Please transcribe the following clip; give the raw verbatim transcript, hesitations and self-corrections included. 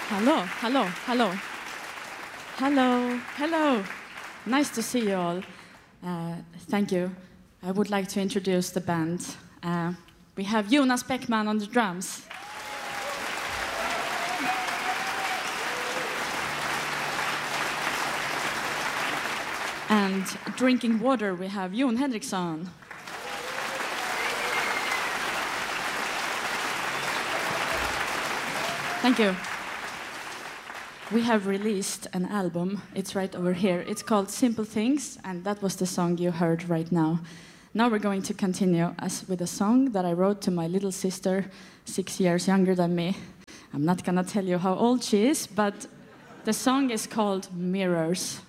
Hello, hello, hello. Hello, hello. Nice to see you all. Uh, thank you. I would like to introduce the band. Uh, we have Jonas Bäckman on the drums. And drinking water, we have Jon Henriksson. Thank you. We have released an album. It's right over here. It's called Simple Things, and that was the song you heard right now. Now we're going to continue as with a song that I wrote to my little sister, six years younger than me. I'm not gonna tell you how old she is, but the song is called Mirrors.